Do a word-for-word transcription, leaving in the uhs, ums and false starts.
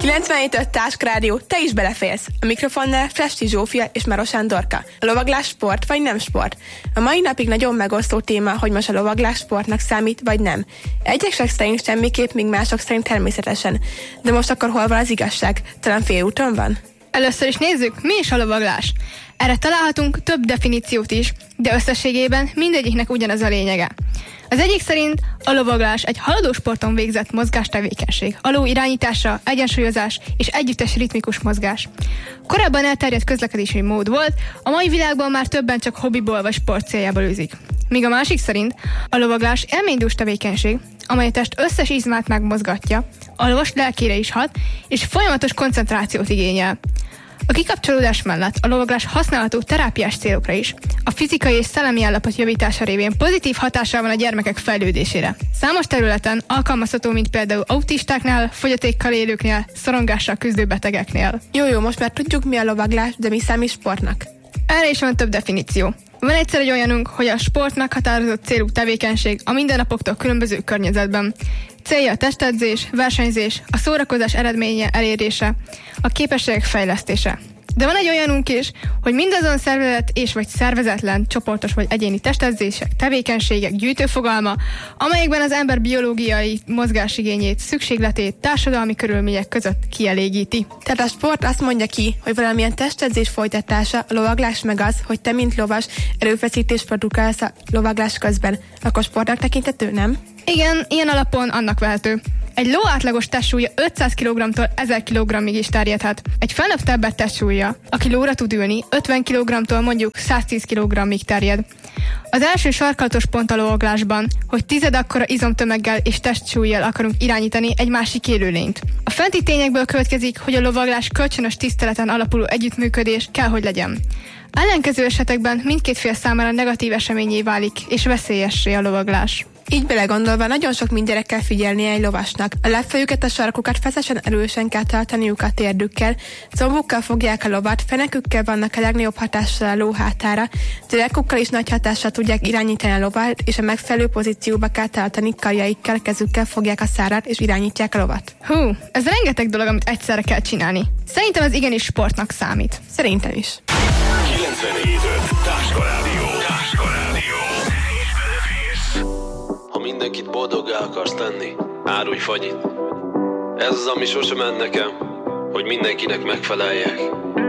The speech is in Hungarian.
kilencvenhét öt Táskrádió, te is beleférsz. A mikrofonnál Fresti Zsófia és Marosán Dorka. A lovaglás sport vagy nem sport? A mai napig nagyon megosztó téma, hogy most a lovaglás sportnak számít vagy nem. Egyesek szerint semmiképp, míg mások szerint természetesen. De most akkor hol van az igazság? Talán félúton van? Először is nézzük, mi is a lovaglás. Erre találhatunk több definíciót is, de összességében mindegyiknek ugyanaz a lényege. Az egyik szerint a lovaglás egy haladó sporton végzett mozgástevékenység, a ló irányítása, egyensúlyozás és együttes ritmikus mozgás. Korábban elterjedt közlekedési mód volt, a mai világban már többen csak hobbiból vagy sport céljából űzik. Míg a másik szerint a lovaglás élménydús tevékenység, amely a test összes izmát megmozgatja, a lovas lelkére is hat, és folyamatos koncentrációt igényel. A kikapcsolódás mellett a lovaglás használható terápiás célokra is. A fizikai és szellemi állapot javítása révén pozitív hatással van a gyermekek fejlődésére. Számos területen alkalmazható, mint például autistáknál, fogyatékkal élőknél, szorongással küzdő betegeknél. Jó, jó, most már tudjuk, mi a lovaglás, de mi számít sportnak? Erre is van több definíció. Van egyszer egy olyanunk, hogy a sport meghatározott célú tevékenység a mindennapoktól különböző környezetben. Célja a testedzés, versenyzés, a szórakozás eredménye elérése, a képességek fejlesztése. De van egy olyanunk is, hogy mindazon szervezet és vagy szervezetlen, csoportos vagy egyéni testedzések, tevékenységek gyűjtőfogalma, amelyekben az ember biológiai mozgásigényét, szükségletét társadalmi körülmények között kielégíti. Tehát a sport azt mondja ki, hogy valamilyen testedzés folytatása, a lovaglás meg az, hogy te, mint lovas, erőfeszítést produkálsz a lovaglás közben. Akkor sportnak tekintető, nem? Igen, ilyen alapon annak vehető. Egy ló átlagos testsúlya ötszáz kilogrammtól ezer kilogrammig is terjedhet. Egy felnőtt ember testsúlya, aki lóra tud ülni, ötven kilogrammtól mondjuk száztíz kilogrammig terjed. Az első sarkalatos pont a lovaglásban, hogy tized akkora izomtömeggel és testsúllyal akarunk irányítani egy másik élőlényt. A fenti tényekből következik, hogy a lovaglás kölcsönös tiszteleten alapuló együttműködés kell, hogy legyen. Ellenkező esetekben mindkét fél számára negatív eseményé válik, és veszélyessé a lovaglás. Így belegondolva nagyon sok mindenre kell figyelnie egy lovasnak. A lábfejüket, a sarkukat feszesen erősen kell tartaniuk a térdükkel, combukkal fogják a lovat, fenekükkel vannak a legnagyobb hatással a ló hátára, derekukkal is nagy hatással tudják irányítani a lovat, és a megfelelő pozícióba kell tartani, karjaikkel, kezükkel fogják a szárat és irányítják a lovat. Hú, ez rengeteg dolog, amit egyszerre kell csinálni. Szerintem ez igenis sportnak számít. Szerintem is. kilencvenhét öt Táskarádió. Ha mindenkit boldoggá akarsz tenni, árulj fagyit. Ez az, ami sosem ment nekem, hogy mindenkinek megfeleljek.